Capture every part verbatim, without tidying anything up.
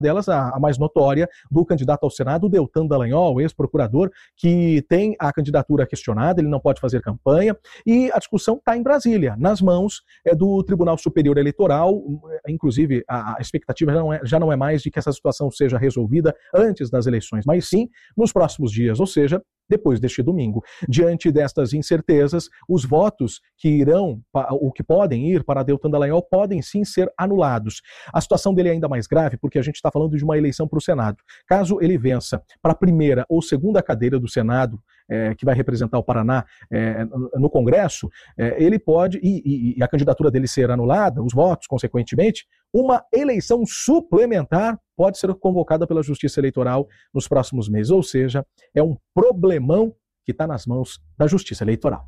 delas a, a mais notória do candidato ao Senado, Deltan Dallagnol, ex-procurador, que tem a candidatura questionada, ele não pode fazer campanha, e a discussão está em Brasília, nas mãos é, do Tribunal Superior Eleitoral, inclusive a, a expectativa já não, é, já não é mais de que essa situação seja resolvida antes das eleições, mas sim nos próximos dias, ou seja, depois deste domingo. Diante destas incertezas, os votos que irão, ou que podem ir para Deltan Dallagnol, podem sim ser anulados. A situação dele é ainda mais grave porque a gente está falando de uma eleição para o Senado. Caso ele vença para a primeira ou segunda cadeira do Senado, é, que vai representar o Paraná é, no Congresso, é, ele pode, e, e a candidatura dele ser anulada, os votos, consequentemente, uma eleição suplementar pode ser convocada pela Justiça Eleitoral nos próximos meses. Ou seja, é um problemão que está nas mãos da Justiça Eleitoral.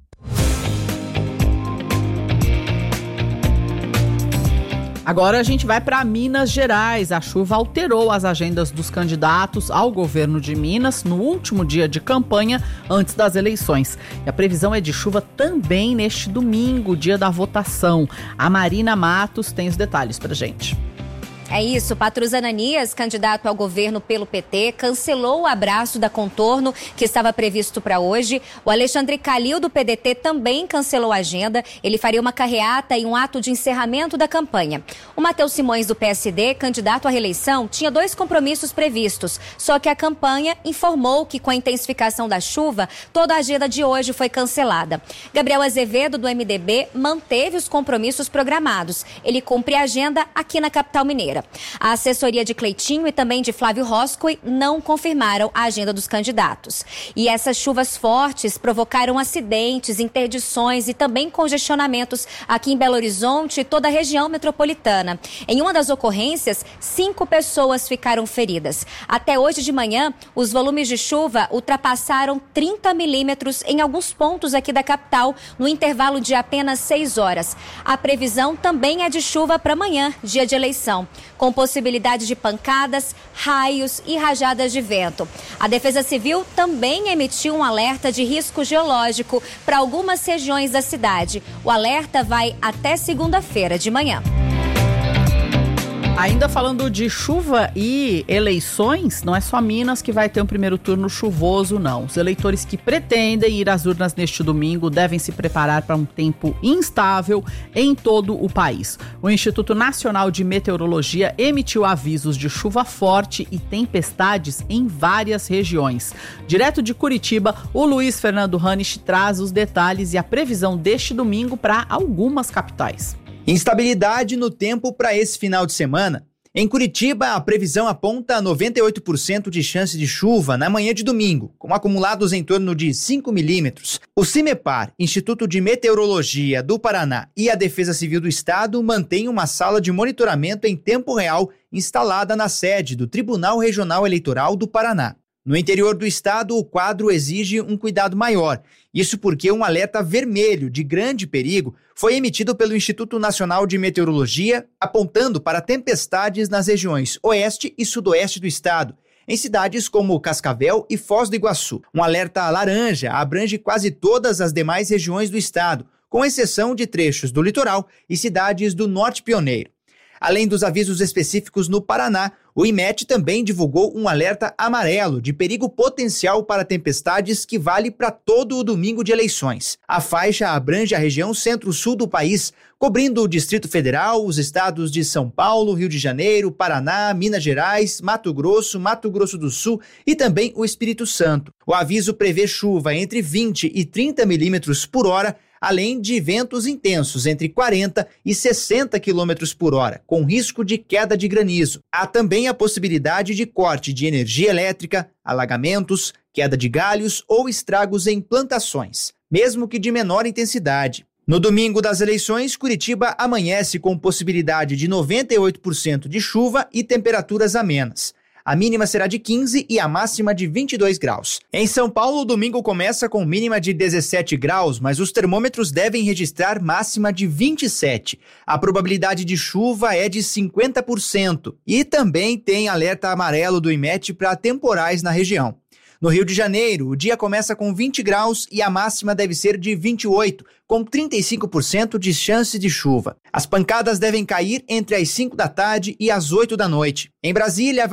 Agora a gente vai para Minas Gerais. A chuva alterou as agendas dos candidatos ao governo de Minas no último dia de campanha antes das eleições. E a previsão é de chuva também neste domingo, dia da votação. A Marina Matos tem os detalhes para gente. É isso, Patrus Ananias, candidato ao governo pelo P T, cancelou o abraço da Contorno, que estava previsto para hoje. O Alexandre Calil, do P D T, também cancelou a agenda. Ele faria uma carreata e um ato de encerramento da campanha. O Matheus Simões, do P S D, candidato à reeleição, tinha dois compromissos previstos. Só que a campanha informou que, com a intensificação da chuva, toda a agenda de hoje foi cancelada. Gabriel Azevedo, do M D B, manteve os compromissos programados. Ele cumpre a agenda aqui na capital mineira. A assessoria de Cleitinho e também de Flávio Roscoe não confirmaram a agenda dos candidatos. E essas chuvas fortes provocaram acidentes, interdições e também congestionamentos aqui em Belo Horizonte e toda a região metropolitana. Em uma das ocorrências, cinco pessoas ficaram feridas. Até hoje de manhã, os volumes de chuva ultrapassaram trinta milímetros em alguns pontos aqui da capital, no intervalo de apenas seis horas. A previsão também é de chuva para amanhã, dia de eleição, com possibilidade de pancadas, raios e rajadas de vento. A Defesa Civil também emitiu um alerta de risco geológico para algumas regiões da cidade. O alerta vai até segunda-feira de manhã. Ainda falando de chuva e eleições, não é só Minas que vai ter um primeiro turno chuvoso, não. Os eleitores que pretendem ir às urnas neste domingo devem se preparar para um tempo instável em todo o país. O Instituto Nacional de Meteorologia emitiu avisos de chuva forte e tempestades em várias regiões. Direto de Curitiba, o Luiz Fernando Hanisch traz os detalhes e a previsão deste domingo para algumas capitais. Instabilidade no tempo para esse final de semana. Em Curitiba, a previsão aponta noventa e oito por cento de chance de chuva na manhã de domingo, com acumulados em torno de cinco milímetros. O CIMEPAR, Instituto de Meteorologia do Paraná, e a Defesa Civil do Estado mantêm uma sala de monitoramento em tempo real instalada na sede do Tribunal Regional Eleitoral do Paraná. No interior do estado, o quadro exige um cuidado maior. Isso porque um alerta vermelho de grande perigo foi emitido pelo Instituto Nacional de Meteorologia, apontando para tempestades nas regiões oeste e sudoeste do estado, em cidades como Cascavel e Foz do Iguaçu. Um alerta laranja abrange quase todas as demais regiões do estado, com exceção de trechos do litoral e cidades do Norte Pioneiro. Além dos avisos específicos no Paraná, o I M E T também divulgou um alerta amarelo de perigo potencial para tempestades que vale para todo o domingo de eleições. A faixa abrange a região centro-sul do país, cobrindo o Distrito Federal, os estados de São Paulo, Rio de Janeiro, Paraná, Minas Gerais, Mato Grosso, Mato Grosso do Sul e também o Espírito Santo. O aviso prevê chuva entre vinte e trinta milímetros por hora, além de ventos intensos entre quarenta e sessenta quilômetros por hora, com risco de queda de granizo. Há também a possibilidade de corte de energia elétrica, alagamentos, queda de galhos ou estragos em plantações, mesmo que de menor intensidade. No domingo das eleições, Curitiba amanhece com possibilidade de noventa e oito por cento de chuva e temperaturas amenas. A mínima será de quinze e a máxima de vinte e dois graus. Em São Paulo, o domingo começa com mínima de dezessete graus, mas os termômetros devem registrar máxima de vinte e sete. A probabilidade de chuva é de cinquenta por cento e também tem alerta amarelo do I M E T para temporais na região. No Rio de Janeiro, o dia começa com vinte graus e a máxima deve ser de vinte e oito, com trinta e cinco por cento de chance de chuva. As pancadas devem cair entre as cinco da tarde e as oito da noite. Em Brasília,